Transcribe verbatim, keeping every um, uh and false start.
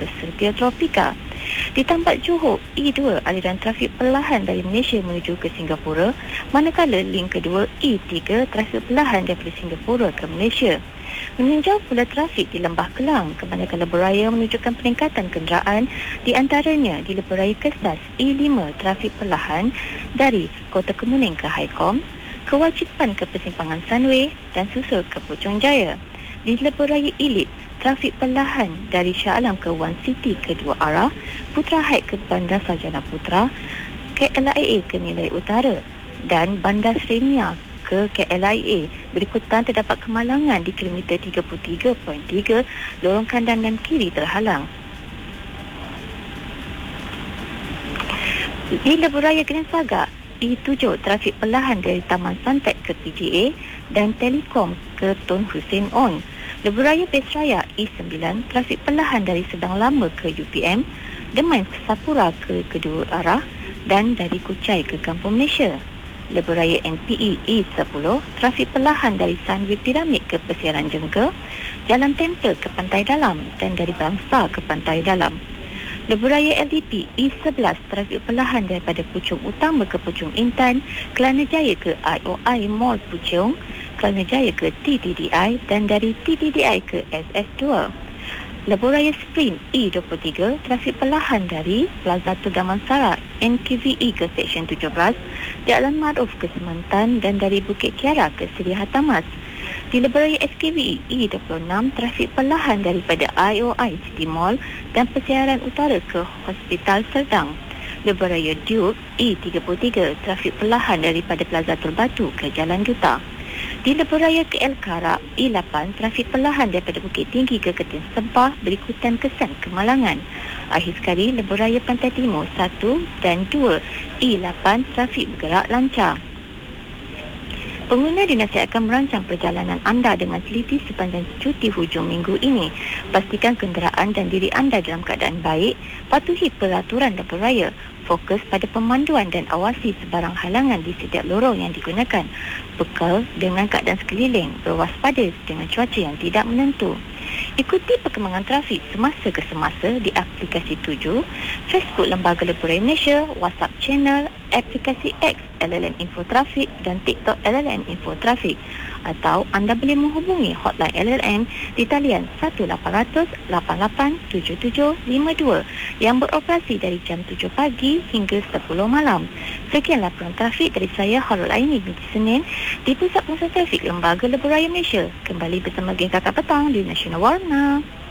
ke Serbia Tropika. Di Tambak Johor, E dua aliran trafik perlahan dari Malaysia menuju ke Singapura, manakala link kedua E tiga trafik perlahan daripada Singapura ke Malaysia. Meninjau pula trafik di Lembah Kelang, kebanyakan lebuh menunjukkan peningkatan kenderaan, di antaranya di lebuh raya Kesas E lima trafik perlahan dari Kota Kemuning ke Haikom, Kewajipan ke Persimpangan Sunway dan susul ke Puchong Jaya. Di lebuh raya Ilit, trafik perlahan dari Shah Alam ke One City ke dua arah, Putra Heights ke Bandar Sarjana Putra, K L I A ke Nilai Utara dan Bandar Seremia ke K L I A. Berikutan terdapat kemalangan di kilometer tiga puluh tiga perpuluhan tiga, lorong kanan dan kiri terhalang. Di lebuh raya Kelang Saga, E tujuh trafik perlahan dari Taman Santet ke P G A dan Telekom ke Tun Hussein On. Lebuh raya Pesraya E sembilan trafik perlahan dari Sedang Lama ke U P M, Demai Sapura ke kedua arah dan dari Kuchai ke Kampung Malaysia. Lebuh raya N P E E sepuluh trafik perlahan dari Sunway Piramid ke Persiaran Jengke, Jalan Tempel ke Pantai Dalam dan dari Bangsa ke Pantai Dalam. Lebuh raya L D P E sebelas trafik perlahan daripada Puchong Utama ke Puchong Intan, Kelana Jaya ke I O I Mall Puchong, Kelana Jaya ke T T D I dan dari T T D I ke S S dua. Lebuh raya Sprint E dua puluh tiga trafik perlahan dari Plaza Damansara N K V E ke Seksyen tujuh belas, Jalan Maruf ke Semantan dan dari Bukit Kiara ke Seri Hatamas. Di lebuh raya S K V E E dua puluh enam trafik perlahan daripada I O I City Mall dan Persiaran Utara ke Hospital Serdang. Lebuh raya Duke E tiga puluh tiga trafik perlahan daripada Plaza Terbatu ke Jalan Duta. Di lebuh raya K L Karak E lapan trafik perlahan daripada Bukit Tinggi ke Ketin Sempah berikutan kesan kemalangan. Akhir sekali, lebuh raya Pantai Timur satu dan dua E lapan trafik bergerak lancar. Pengguna dinasihatkan merancang perjalanan anda dengan teliti sepanjang cuti hujung minggu ini. Pastikan kenderaan dan diri anda dalam keadaan baik, patuhi peraturan lebuh raya, fokus pada pemanduan dan awasi sebarang halangan di setiap lorong yang digunakan. Bekal dengan keadaan sekeliling, berwaspada dengan cuaca yang tidak menentu. Ikuti perkembangan trafik semasa ke semasa di aplikasi tujuh, Facebook Lembaga Lebuh Raya Malaysia, WhatsApp Channel, aplikasi X L L M Info Trafik dan TikTok L L M Info Trafik. Atau anda boleh menghubungi hotline L L M di talian satu lapan kosong kosong lapan lapan tujuh tujuh lima dua yang beroperasi dari jam tujuh pagi hingga sepuluh malam. Sekian laporan trafik dari saya, Harul Aini, binti Senin di Pusat Pengurusan Trafik Lembaga Lebuh Raya Malaysia. Kembali bersama geng Kakak Petang di Nasional Warna.